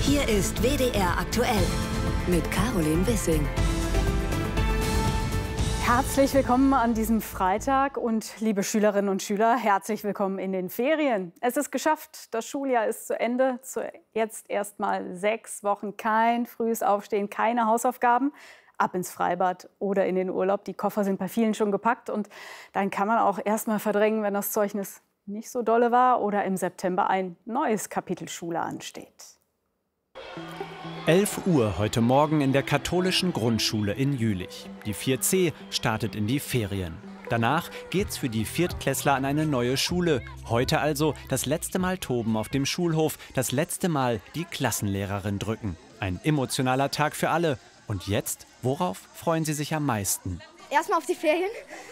Hier ist WDR aktuell mit Caroline Wissing. Herzlich willkommen an diesem Freitag und liebe Schülerinnen und Schüler, herzlich willkommen in den Ferien. Es ist geschafft, das Schuljahr ist zu Ende. Jetzt erst mal 6 Wochen kein frühes Aufstehen, keine Hausaufgaben. Ab ins Freibad oder in den Urlaub. Die Koffer sind bei vielen schon gepackt und dann kann man auch erst mal verdrängen, wenn das Zeugnis nicht so dolle war oder im September ein neues Kapitel Schule ansteht. 11 Uhr heute Morgen in der katholischen Grundschule in Jülich. Die 4C startet in die Ferien. Danach geht's für die Viertklässler an eine neue Schule. Heute also das letzte Mal toben auf dem Schulhof, das letzte Mal die Klassenlehrerin drücken. Ein emotionaler Tag für alle. Und jetzt, worauf freuen Sie sich am meisten? Erstmal auf die Ferien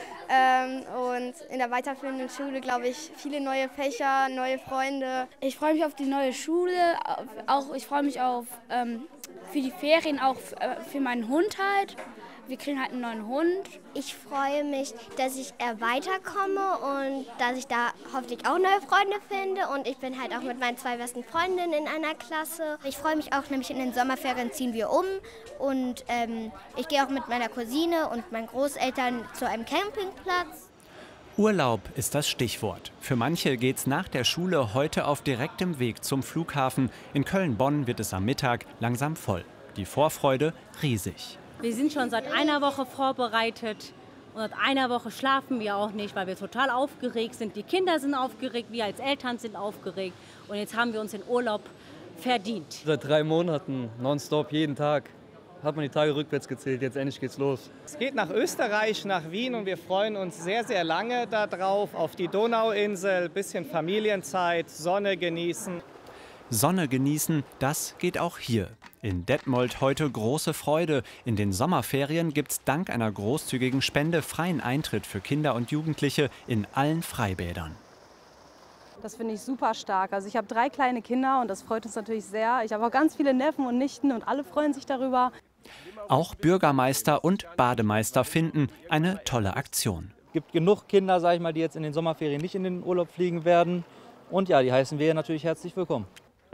und in der weiterführenden Schule, glaube ich, viele neue Fächer, neue Freunde. Ich freue mich auf die neue Schule, ich freue mich auf für die Ferien, auch für meinen Hund halt. Wir kriegen halt einen neuen Hund. Ich freue mich, dass ich weiterkomme und dass ich da hoffentlich auch neue Freunde finde. Und ich bin halt auch mit meinen 2 besten Freundinnen in einer Klasse. Ich freue mich auch, nämlich in den Sommerferien ziehen wir um. Und ich gehe auch mit meiner Cousine und meinen Großeltern zu einem Campingplatz. Urlaub ist das Stichwort. Für manche geht's nach der Schule heute auf direktem Weg zum Flughafen. In Köln-Bonn wird es am Mittag langsam voll. Die Vorfreude riesig. Wir sind schon seit einer Woche vorbereitet und seit einer Woche schlafen wir auch nicht, weil wir total aufgeregt sind. Die Kinder sind aufgeregt, wir als Eltern sind aufgeregt und jetzt haben wir uns den Urlaub verdient. Seit 3 Monaten nonstop jeden Tag hat man die Tage rückwärts gezählt, jetzt endlich geht's los. Es geht nach Österreich, nach Wien und wir freuen uns sehr, sehr lange darauf, auf die Donauinsel, bisschen Familienzeit, Sonne genießen. Sonne genießen, das geht auch hier. In Detmold heute große Freude. In den Sommerferien gibt's dank einer großzügigen Spende freien Eintritt für Kinder und Jugendliche in allen Freibädern. Das finde ich super stark. Also ich habe 3 kleine Kinder und das freut uns natürlich sehr. Ich habe auch ganz viele Neffen und Nichten und alle freuen sich darüber. Auch Bürgermeister und Bademeister finden eine tolle Aktion. Es gibt genug Kinder, sag ich mal, die jetzt in den Sommerferien nicht in den Urlaub fliegen werden. Und ja, die heißen wir natürlich herzlich willkommen.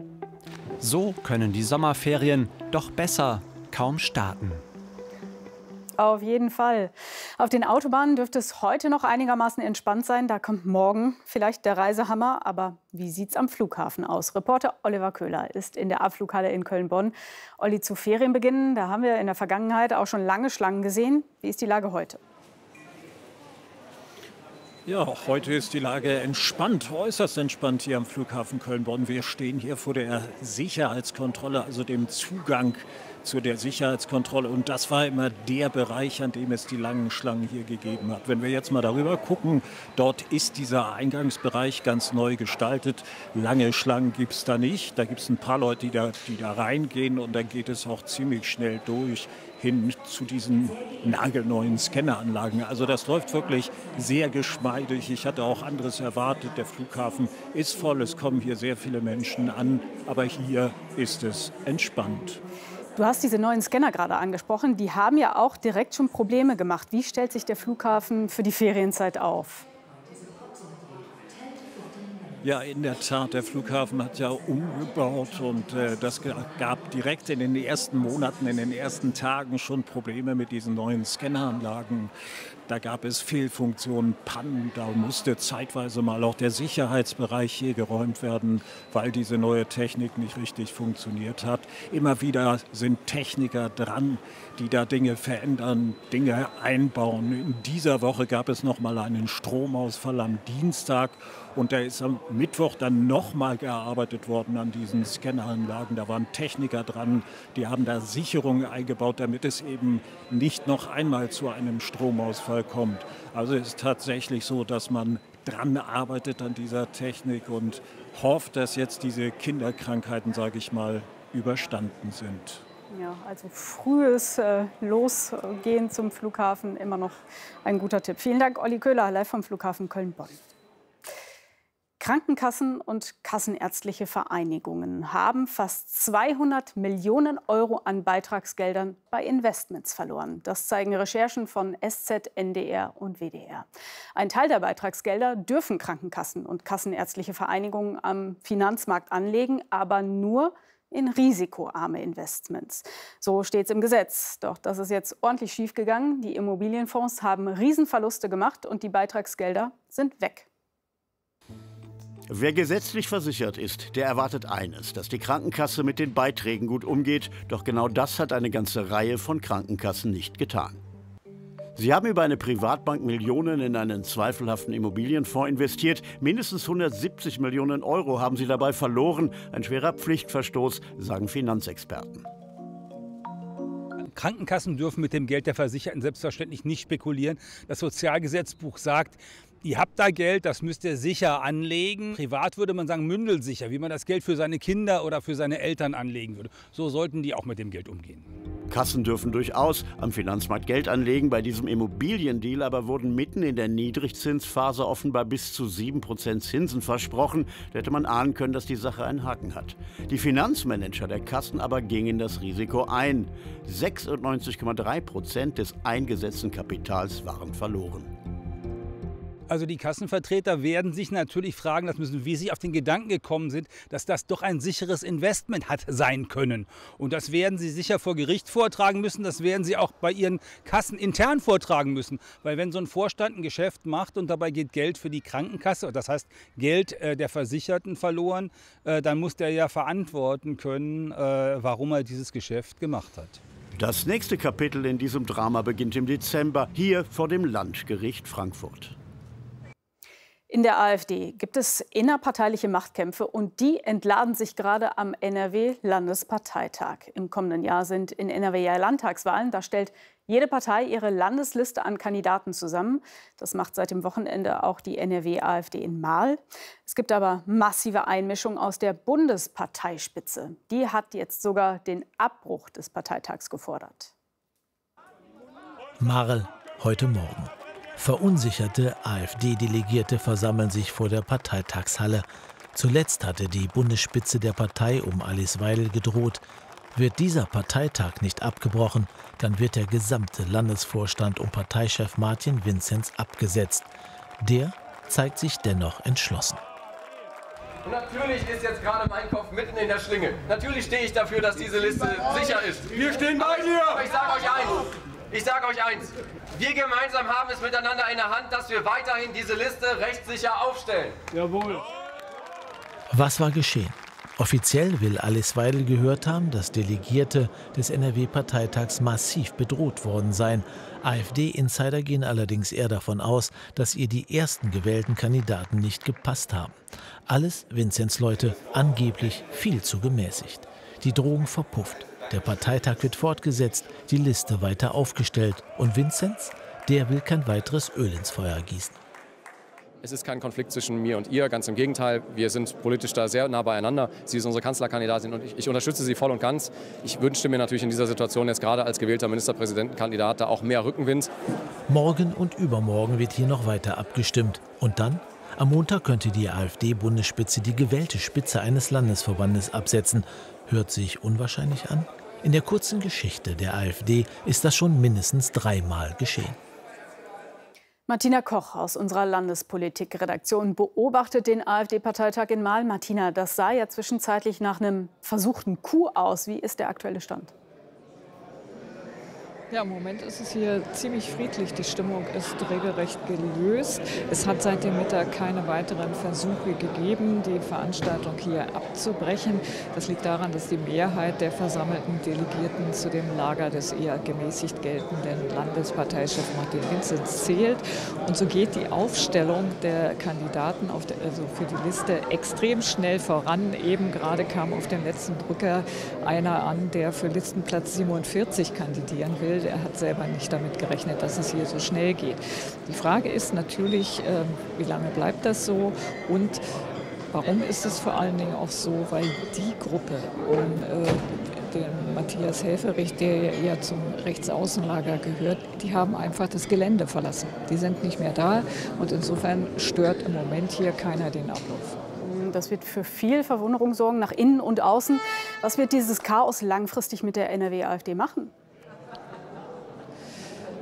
So können die Sommerferien doch besser kaum starten. Auf jeden Fall. Auf den Autobahnen dürfte es heute noch einigermaßen entspannt sein. Da kommt morgen vielleicht der Reisehammer. Aber wie sieht es am Flughafen aus? Reporter Oliver Köhler ist in der Abflughalle in Köln-Bonn. Olli, zu Ferienbeginn, da haben wir in der Vergangenheit auch schon lange Schlangen gesehen. Wie ist die Lage heute? Ja, heute ist die Lage entspannt, äußerst entspannt hier am Flughafen Köln-Bonn. Wir stehen hier vor der Sicherheitskontrolle, also dem Zugang zu der Sicherheitskontrolle. Und das war immer der Bereich, an dem es die langen Schlangen hier gegeben hat. Wenn wir jetzt mal darüber gucken, dort ist dieser Eingangsbereich ganz neu gestaltet. Lange Schlangen gibt es da nicht. Da gibt es ein paar Leute, die da reingehen und dann geht es auch ziemlich schnell durch hin zu diesen nagelneuen Scanneranlagen. Also das läuft wirklich sehr geschmeidig. Ich hatte auch anderes erwartet. Der Flughafen ist voll, es kommen hier sehr viele Menschen an, aber hier ist es entspannt. Du hast diese neuen Scanner gerade angesprochen. Die haben ja auch direkt schon Probleme gemacht. Wie stellt sich der Flughafen für die Ferienzeit auf? Ja, in der Tat, der Flughafen hat ja umgebaut und das gab direkt in den ersten Monaten, in den ersten Tagen schon Probleme mit diesen neuen Scanneranlagen. Da gab es Fehlfunktionen, Pannen, da musste zeitweise mal auch der Sicherheitsbereich hier geräumt werden, weil diese neue Technik nicht richtig funktioniert hat. Immer wieder sind Techniker dran, die da Dinge verändern, Dinge einbauen. In dieser Woche gab es noch mal einen Stromausfall am Dienstag und da ist am Mittwoch dann noch mal gearbeitet worden an diesen Scanneranlagen. Da waren Techniker dran, die haben da Sicherungen eingebaut, damit es eben nicht noch einmal zu einem Stromausfall kommt. Also es ist tatsächlich so, dass man dran arbeitet an dieser Technik und hofft, dass jetzt diese Kinderkrankheiten, sage ich mal, überstanden sind. Ja, also frühes Losgehen zum Flughafen immer noch ein guter Tipp. Vielen Dank, Olli Köhler, live vom Flughafen Köln-Bonn. Krankenkassen und kassenärztliche Vereinigungen haben fast 200 Millionen Euro an Beitragsgeldern bei Investments verloren. Das zeigen Recherchen von SZ, NDR und WDR. Ein Teil der Beitragsgelder dürfen Krankenkassen und kassenärztliche Vereinigungen am Finanzmarkt anlegen, aber nur, in risikoarme Investments. So steht es im Gesetz. Doch das ist jetzt ordentlich schiefgegangen. Die Immobilienfonds haben Riesenverluste gemacht und die Beitragsgelder sind weg. Wer gesetzlich versichert ist, der erwartet eines, dass die Krankenkasse mit den Beiträgen gut umgeht. Doch genau das hat eine ganze Reihe von Krankenkassen nicht getan. Sie haben über eine Privatbank Millionen in einen zweifelhaften Immobilienfonds investiert. Mindestens 170 Millionen Euro haben sie dabei verloren. Ein schwerer Pflichtverstoß, sagen Finanzexperten. Krankenkassen dürfen mit dem Geld der Versicherten selbstverständlich nicht spekulieren. Das Sozialgesetzbuch sagt, ihr habt da Geld, das müsst ihr sicher anlegen. Privat würde man sagen mündelsicher, wie man das Geld für seine Kinder oder für seine Eltern anlegen würde. So sollten die auch mit dem Geld umgehen. Kassen dürfen durchaus am Finanzmarkt Geld anlegen. Bei diesem Immobiliendeal aber wurden mitten in der Niedrigzinsphase offenbar bis zu 7% Zinsen versprochen. Da hätte man ahnen können, dass die Sache einen Haken hat. Die Finanzmanager der Kassen aber gingen das Risiko ein. 96,3% des eingesetzten Kapitals waren verloren. Also die Kassenvertreter werden sich natürlich fragen lassen müssen, wie sie auf den Gedanken gekommen sind, dass das doch ein sicheres Investment hat sein können. Und das werden sie sicher vor Gericht vortragen müssen, das werden sie auch bei ihren Kassen intern vortragen müssen. Weil wenn so ein Vorstand ein Geschäft macht und dabei geht Geld für die Krankenkasse, das heißt Geld der Versicherten verloren, dann muss der ja verantworten können, warum er dieses Geschäft gemacht hat. Das nächste Kapitel in diesem Drama beginnt im Dezember, hier vor dem Landgericht Frankfurt. In der AfD gibt es innerparteiliche Machtkämpfe und die entladen sich gerade am NRW-Landesparteitag. Im kommenden Jahr sind in NRW ja Landtagswahlen. Da stellt jede Partei ihre Landesliste an Kandidaten zusammen. Das macht seit dem Wochenende auch die NRW-AfD in Marl. Es gibt aber massive Einmischung aus der Bundesparteispitze. Die hat jetzt sogar den Abbruch des Parteitags gefordert. Marl, heute Morgen. Verunsicherte AfD-Delegierte versammeln sich vor der Parteitagshalle. Zuletzt hatte die Bundesspitze der Partei um Alice Weidel gedroht. Wird dieser Parteitag nicht abgebrochen, dann wird der gesamte Landesvorstand um Parteichef Martin Vinzenz abgesetzt. Der zeigt sich dennoch entschlossen. Und natürlich ist jetzt gerade mein Kopf mitten in der Schlinge. Natürlich stehe ich dafür, dass diese Liste sicher ist. Wir stehen bei dir! Aber ich sage euch eins. Wir gemeinsam haben es miteinander in der Hand, dass wir weiterhin diese Liste rechtssicher aufstellen. Jawohl. Was war geschehen? Offiziell will Alice Weidel gehört haben, dass Delegierte des NRW-Parteitags massiv bedroht worden seien. AfD-Insider gehen allerdings eher davon aus, dass ihr die ersten gewählten Kandidaten nicht gepasst haben. Alles Vinzenz Leute angeblich viel zu gemäßigt. Die Drohung verpufft. Der Parteitag wird fortgesetzt, die Liste weiter aufgestellt. Und Vinzenz, der will kein weiteres Öl ins Feuer gießen. Es ist kein Konflikt zwischen mir und ihr, ganz im Gegenteil. Wir sind politisch da sehr nah beieinander. Sie ist unsere Kanzlerkandidatin und ich unterstütze sie voll und ganz. Ich wünschte mir natürlich in dieser Situation jetzt gerade als gewählter Ministerpräsidentenkandidat da auch mehr Rückenwind. Morgen und übermorgen wird hier noch weiter abgestimmt. Und dann? Am Montag könnte die AfD-Bundesspitze die gewählte Spitze eines Landesverbandes absetzen. Hört sich unwahrscheinlich an? In der kurzen Geschichte der AfD ist das schon mindestens 3-mal geschehen. Martina Koch aus unserer Landespolitik-Redaktion beobachtet den AfD-Parteitag in Marl. Martina, das sah ja zwischenzeitlich nach einem versuchten Coup aus. Wie ist der aktuelle Stand? Ja, im Moment ist es hier ziemlich friedlich. Die Stimmung ist regelrecht gelöst. Es hat seit dem Mittag keine weiteren Versuche gegeben, die Veranstaltung hier abzubrechen. Das liegt daran, dass die Mehrheit der versammelten Delegierten zu dem Lager des eher gemäßigt geltenden Landesparteichef Martin Vinzenz zählt. Und so geht die Aufstellung der Kandidaten also für die Liste extrem schnell voran. Eben gerade kam auf dem letzten Drücker einer an, der für Listenplatz 47 kandidieren will. Er hat selber nicht damit gerechnet, dass es hier so schnell geht. Die Frage ist natürlich, wie lange bleibt das so und warum ist es vor allen Dingen auch so, weil die Gruppe um den Matthias Helfferich, der ja zum Rechtsaußenlager gehört, die haben einfach das Gelände verlassen. Die sind nicht mehr da und insofern stört im Moment hier keiner den Ablauf. Das wird für viel Verwunderung sorgen, nach innen und außen. Was wird dieses Chaos langfristig mit der NRW-AfD machen?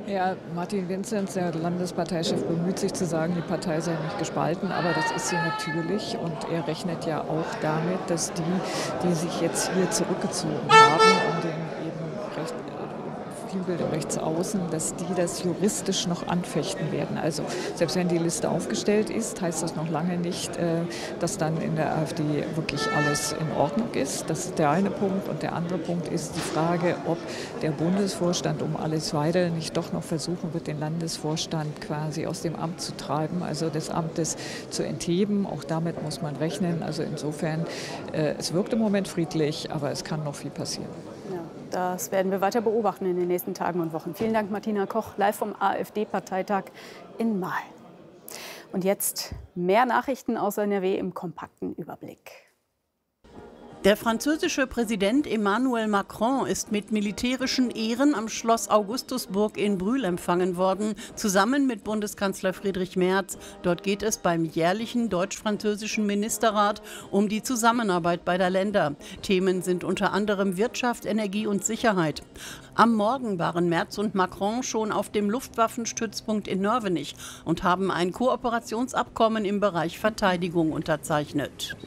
Ja, Martin Vinzenz, der Landesparteichef, bemüht sich zu sagen, die Partei sei nicht gespalten, aber das ist sie natürlich. Und er rechnet ja auch damit, dass die sich jetzt hier zurückgezogen haben, um den eben Flügel der Rechtsaußen, dass die das juristisch noch anfechten werden. Also selbst wenn die Liste aufgestellt ist, heißt das noch lange nicht, dass dann in der AfD wirklich alles in Ordnung ist. Das ist der eine Punkt. Und der andere Punkt ist die Frage, ob der Bundesvorstand um Alice Weidel nicht doch noch versuchen wird, den Landesvorstand quasi aus dem Amt zu treiben, also des Amtes zu entheben. Auch damit muss man rechnen. Also insofern, es wirkt im Moment friedlich, aber es kann noch viel passieren. Das werden wir weiter beobachten in den nächsten Tagen und Wochen. Vielen Dank, Martina Koch, live vom AfD-Parteitag in Marl. Und jetzt mehr Nachrichten aus NRW im kompakten Überblick. Der französische Präsident Emmanuel Macron ist mit militärischen Ehren am Schloss Augustusburg in Brühl empfangen worden, zusammen mit Bundeskanzler Friedrich Merz. Dort geht es beim jährlichen deutsch-französischen Ministerrat um die Zusammenarbeit beider Länder. Themen sind unter anderem Wirtschaft, Energie und Sicherheit. Am Morgen waren Merz und Macron schon auf dem Luftwaffenstützpunkt in Nörvenich und haben ein Kooperationsabkommen im Bereich Verteidigung unterzeichnet.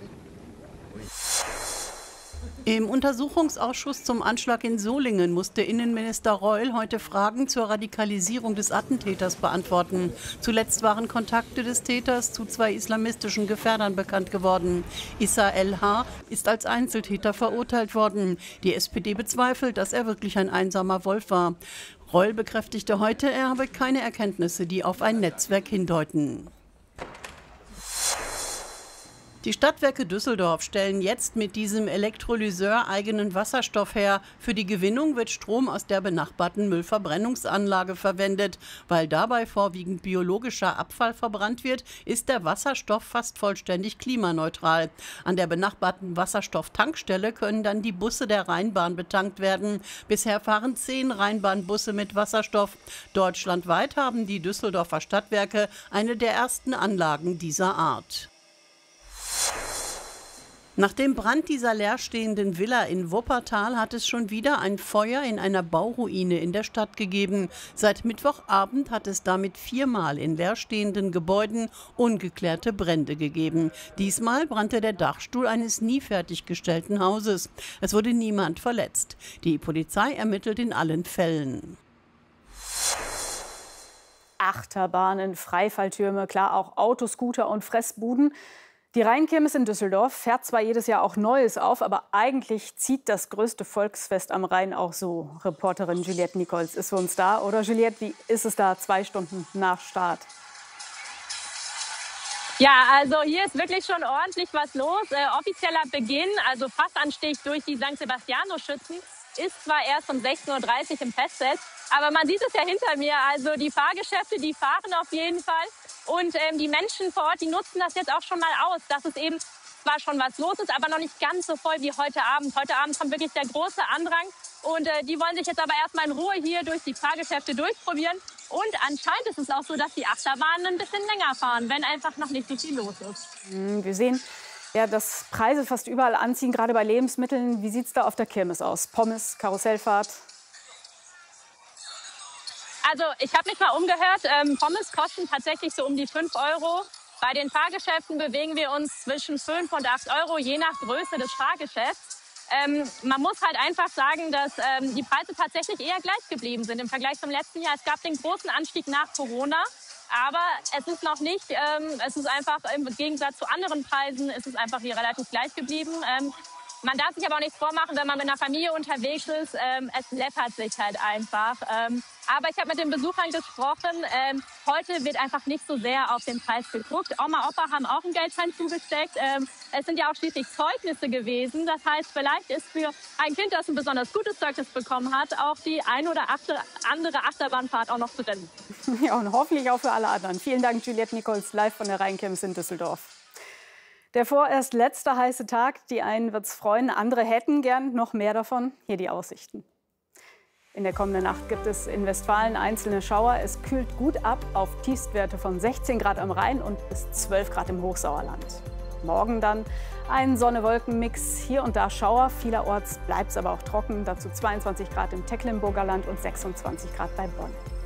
Im Untersuchungsausschuss zum Anschlag in Solingen musste Innenminister Reul heute Fragen zur Radikalisierung des Attentäters beantworten. Zuletzt waren Kontakte des Täters zu 2 islamistischen Gefährdern bekannt geworden. Issa El-H. ist als Einzeltäter verurteilt worden. Die SPD bezweifelt, dass er wirklich ein einsamer Wolf war. Reul bekräftigte heute, er habe keine Erkenntnisse, die auf ein Netzwerk hindeuten. Die Stadtwerke Düsseldorf stellen jetzt mit diesem Elektrolyseur eigenen Wasserstoff her. Für die Gewinnung wird Strom aus der benachbarten Müllverbrennungsanlage verwendet. Weil dabei vorwiegend biologischer Abfall verbrannt wird, ist der Wasserstoff fast vollständig klimaneutral. An der benachbarten Wasserstofftankstelle können dann die Busse der Rheinbahn betankt werden. Bisher fahren 10 Rheinbahnbusse mit Wasserstoff. Deutschlandweit haben die Düsseldorfer Stadtwerke eine der ersten Anlagen dieser Art. Nach dem Brand dieser leerstehenden Villa in Wuppertal hat es schon wieder ein Feuer in einer Bauruine in der Stadt gegeben. Seit Mittwochabend hat es damit 4-mal in leerstehenden Gebäuden ungeklärte Brände gegeben. Diesmal brannte der Dachstuhl eines nie fertiggestellten Hauses. Es wurde niemand verletzt. Die Polizei ermittelt in allen Fällen. Achterbahnen, Freifalltürme, klar auch Autoscooter und Fressbuden. Die Rheinkirmes in Düsseldorf fährt zwar jedes Jahr auch Neues auf, aber eigentlich zieht das größte Volksfest am Rhein auch so. Reporterin Juliette Nichols ist für uns da. Oder Juliette, wie ist es da 2 Stunden nach Start? Ja, also hier ist wirklich schon ordentlich was los. Offizieller Beginn, also Fassanstich durch die St. Sebastianus-Schützen, ist zwar erst um 16:30 Uhr im Festset, aber man sieht es ja hinter mir. Also die Fahrgeschäfte, die fahren auf jeden Fall. Und die Menschen vor Ort, die nutzen das jetzt auch schon mal aus, dass es eben zwar schon was los ist, aber noch nicht ganz so voll wie heute Abend. Heute Abend kommt wirklich der große Andrang. Und die wollen sich jetzt aber erstmal in Ruhe hier durch die Fahrgeschäfte durchprobieren. Und anscheinend ist es auch so, dass die Achterbahnen ein bisschen länger fahren, wenn einfach noch nicht so viel los ist. Wir sehen, ja, dass Preise fast überall anziehen, gerade bei Lebensmitteln. Wie sieht es da auf der Kirmes aus? Pommes, Karussellfahrt? Also ich habe mich mal umgehört, Pommes kosten tatsächlich so um die 5 Euro. Bei den Fahrgeschäften bewegen wir uns zwischen 5 und 8 Euro, je nach Größe des Fahrgeschäfts. Man muss halt einfach sagen, dass die Preise tatsächlich eher gleich geblieben sind im Vergleich zum letzten Jahr. Es gab den großen Anstieg nach Corona, aber es ist noch nicht, es ist einfach im Gegensatz zu anderen Preisen, ist es einfach hier relativ gleich geblieben. Man darf sich aber auch nichts vormachen, wenn man mit einer Familie unterwegs ist. Es läppert sich halt einfach. Aber ich habe mit den Besuchern gesprochen. Heute wird einfach nicht so sehr auf den Preis geguckt. Oma, Opa haben auch einen Geldschein zugesteckt. Es sind ja auch schließlich Zeugnisse gewesen. Das heißt, vielleicht ist für ein Kind, das ein besonders gutes Zeugnis bekommen hat, auch die ein oder andere Achterbahnfahrt auch noch zu rennen. Ja, und hoffentlich auch für alle anderen. Vielen Dank, Juliette Nichols, live von der Rheinkirmes in Düsseldorf. Der vorerst letzte heiße Tag. Die einen wird es freuen, andere hätten gern noch mehr davon. Hier die Aussichten. In der kommenden Nacht gibt es in Westfalen einzelne Schauer. Es kühlt gut ab auf Tiefstwerte von 16 Grad am Rhein und bis 12 Grad im Hochsauerland. Morgen dann ein Sonne-Wolken-Mix. Hier und da Schauer. Vielerorts bleibt es aber auch trocken. Dazu 22 Grad im Tecklenburger Land und 26 Grad bei Bonn.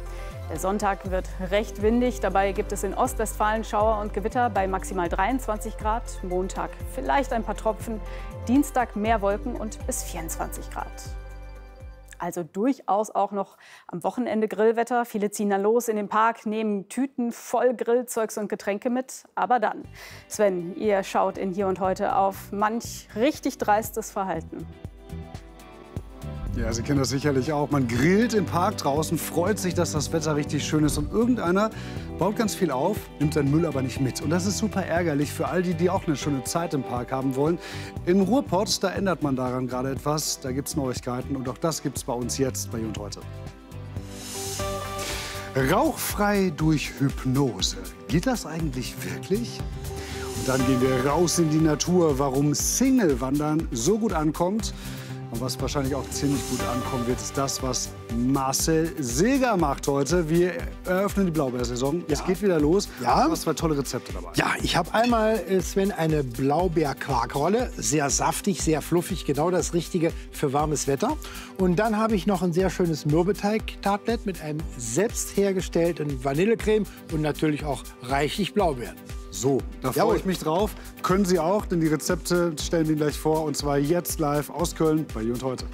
Der Sonntag wird recht windig. Dabei gibt es in Ostwestfalen Schauer und Gewitter bei maximal 23 Grad. Montag vielleicht ein paar Tropfen. Dienstag mehr Wolken und bis 24 Grad. Also durchaus auch noch am Wochenende Grillwetter. Viele ziehen dann los in den Park, nehmen Tüten voll Grillzeugs und Getränke mit. Aber dann, Sven, ihr schaut in Hier und Heute auf manch richtig dreistes Verhalten. Ja, Sie kennen das sicherlich auch. Man grillt im Park draußen, freut sich, dass das Wetter richtig schön ist. Und irgendeiner baut ganz viel auf, nimmt seinen Müll aber nicht mit. Und das ist super ärgerlich für all die, die auch eine schöne Zeit im Park haben wollen. In Ruhrpott, da ändert man daran gerade etwas. Da gibt es Neuigkeiten. Und auch das gibt es bei uns jetzt bei Hier und Heute. Rauchfrei durch Hypnose. Geht das eigentlich wirklich? Und dann gehen wir raus in die Natur, warum Single-Wandern so gut ankommt. Und was wahrscheinlich auch ziemlich gut ankommen wird, ist das, was Marcel Seeger macht heute. Wir eröffnen die Blaubeersaison. Es geht wieder los. Ja. Du hast 2 tolle Rezepte dabei. Ja, ich habe einmal, Sven, eine Blaubeer-Quarkrolle. Sehr saftig, sehr fluffig, genau das Richtige für warmes Wetter. Und dann habe ich noch ein sehr schönes Mürbeteig-Tartlet mit einem selbst hergestellten Vanillecreme und natürlich auch reichlich Blaubeeren. So, da freue ich mich drauf. Können Sie auch, denn die Rezepte stellen wir Ihnen gleich vor. Und zwar jetzt live aus Köln bei Hier und Heute.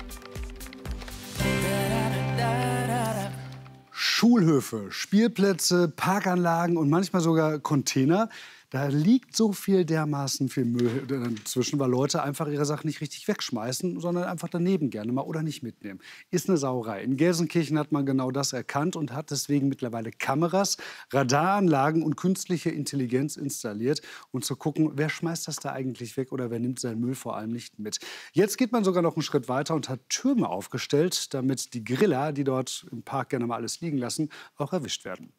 Schulhöfe, Spielplätze, Parkanlagen und manchmal sogar Container. Da liegt so viel dermaßen viel Müll dazwischen, weil Leute einfach ihre Sachen nicht richtig wegschmeißen, sondern einfach daneben gerne mal oder nicht mitnehmen. Ist eine Sauerei. In Gelsenkirchen hat man genau das erkannt und hat deswegen mittlerweile Kameras, Radaranlagen und künstliche Intelligenz installiert, um zu gucken, wer schmeißt das da eigentlich weg oder wer nimmt seinen Müll vor allem nicht mit. Jetzt geht man sogar noch einen Schritt weiter und hat Türme aufgestellt, damit die Griller, die dort im Park gerne mal alles liegen lassen, auch erwischt werden.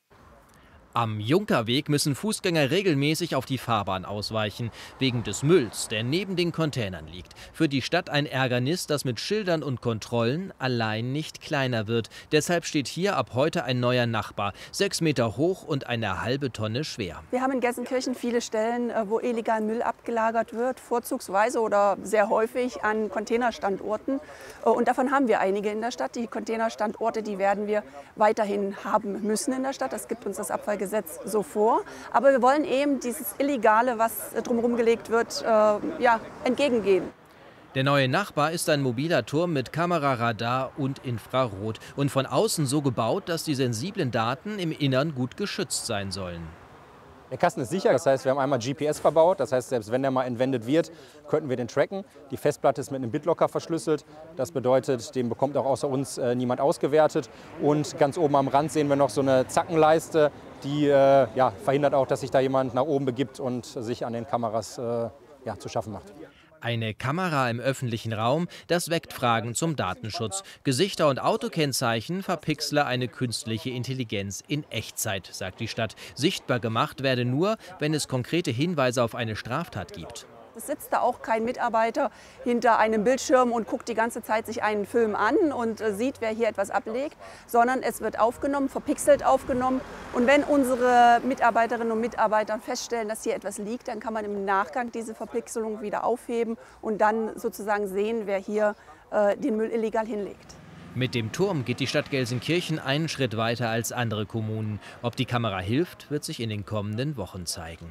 Am Junkerweg müssen Fußgänger regelmäßig auf die Fahrbahn ausweichen, wegen des Mülls, der neben den Containern liegt. Für die Stadt ein Ärgernis, das mit Schildern und Kontrollen allein nicht kleiner wird. Deshalb steht hier ab heute ein neuer Nachbar, 6 Meter hoch und eine halbe Tonne schwer. Wir haben in Gelsenkirchen viele Stellen, wo illegal Müll abgelagert wird, vorzugsweise oder sehr häufig an Containerstandorten. Und davon haben wir einige in der Stadt. Die Containerstandorte, die werden wir weiterhin haben müssen in der Stadt. Das gibt uns das Abfallgesetz so vor. Aber wir wollen eben dieses Illegale, was drumherum gelegt wird, entgegengehen. Der neue Nachbar ist ein mobiler Turm mit Kamera, Radar und Infrarot und von außen so gebaut, dass die sensiblen Daten im Innern gut geschützt sein sollen. Der Kasten ist sicher, das heißt, wir haben einmal GPS verbaut, das heißt, selbst wenn der mal entwendet wird, könnten wir den tracken. Die Festplatte ist mit einem BitLocker verschlüsselt, das bedeutet, den bekommt auch außer uns niemand ausgewertet. Und ganz oben am Rand sehen wir noch so eine Zackenleiste, die verhindert auch, dass sich da jemand nach oben begibt und sich an den Kameras zu schaffen macht. Eine Kamera im öffentlichen Raum, das weckt Fragen zum Datenschutz. Gesichter und Autokennzeichen verpixle eine künstliche Intelligenz in Echtzeit, sagt die Stadt. Sichtbar gemacht werde nur, wenn es konkrete Hinweise auf eine Straftat gibt. Es sitzt da auch kein Mitarbeiter hinter einem Bildschirm und guckt die ganze Zeit sich einen Film an und sieht, wer hier etwas ablegt, sondern es wird aufgenommen, verpixelt aufgenommen. Und wenn unsere Mitarbeiterinnen und Mitarbeiter feststellen, dass hier etwas liegt, dann kann man im Nachgang diese Verpixelung wieder aufheben und dann sozusagen sehen, wer hier den Müll illegal hinlegt. Mit dem Turm geht die Stadt Gelsenkirchen einen Schritt weiter als andere Kommunen. Ob die Kamera hilft, wird sich in den kommenden Wochen zeigen.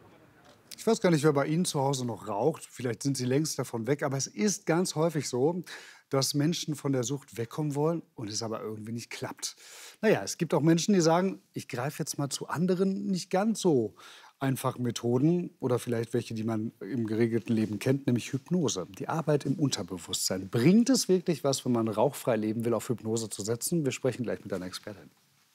Ich weiß gar nicht, wer bei Ihnen zu Hause noch raucht. Vielleicht sind Sie längst davon weg. Aber es ist ganz häufig so, dass Menschen von der Sucht wegkommen wollen und es aber irgendwie nicht klappt. Naja, es gibt auch Menschen, die sagen, ich greife jetzt mal zu anderen nicht ganz so einfachen Methoden oder vielleicht welche, die man im geregelten Leben kennt, nämlich Hypnose. Die Arbeit im Unterbewusstsein. Bringt es wirklich was, wenn man rauchfrei leben will, auf Hypnose zu setzen? Wir sprechen gleich mit einer Expertin.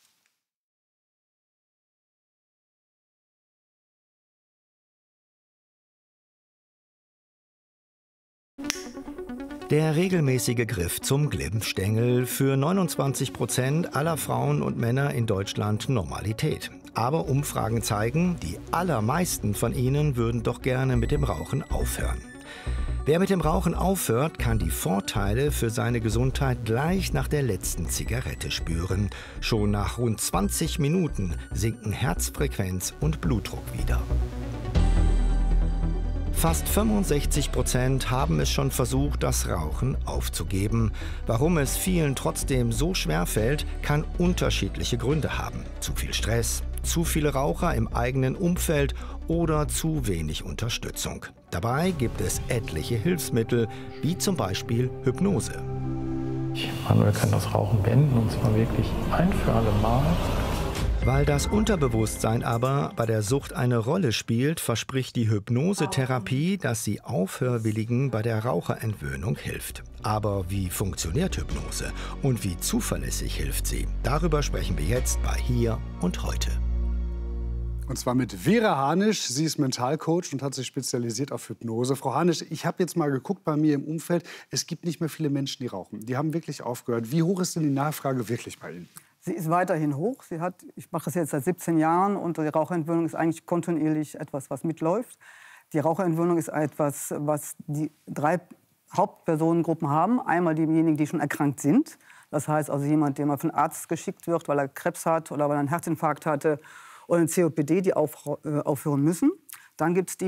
Der regelmäßige Griff zum Glimmstängel, für 29% aller Frauen und Männer in Deutschland Normalität. Aber Umfragen zeigen, die allermeisten von ihnen würden doch gerne mit dem Rauchen aufhören. Wer mit dem Rauchen aufhört, kann die Vorteile für seine Gesundheit gleich nach der letzten Zigarette spüren. Schon nach rund 20 Minuten sinken Herzfrequenz und Blutdruck wieder. Fast 65% haben es schon versucht, das Rauchen aufzugeben. Warum es vielen trotzdem so schwer fällt, kann unterschiedliche Gründe haben. Zu viel Stress, zu viele Raucher im eigenen Umfeld oder zu wenig Unterstützung. Dabei gibt es etliche Hilfsmittel, wie zum Beispiel Hypnose. Manuel kann das Rauchen beenden, und zwar wirklich ein für alle Mal. Weil das Unterbewusstsein aber bei der Sucht eine Rolle spielt, verspricht die Hypnosetherapie, dass sie Aufhörwilligen bei der Raucherentwöhnung hilft. Aber wie funktioniert Hypnose und wie zuverlässig hilft sie? Darüber sprechen wir jetzt bei Hier und Heute. Und zwar mit Vera Hanisch. Sie ist Mentalcoach und hat sich spezialisiert auf Hypnose. Frau Hanisch, ich habe jetzt mal geguckt bei mir im Umfeld. Es gibt nicht mehr viele Menschen, die rauchen. Die haben wirklich aufgehört. Wie hoch ist denn die Nachfrage wirklich bei Ihnen? Sie ist weiterhin hoch. Ich mache das jetzt seit 17 Jahren und die Raucherentwöhnung ist eigentlich kontinuierlich etwas, was mitläuft. Die Raucherentwöhnung ist etwas, was die 3 Hauptpersonengruppen haben. Einmal diejenigen, die schon erkrankt sind. Das heißt also jemand, der mal von Arzt geschickt wird, weil er Krebs hat oder weil er einen Herzinfarkt hatte oder eine COPD, die aufhören müssen. Dann gibt es die,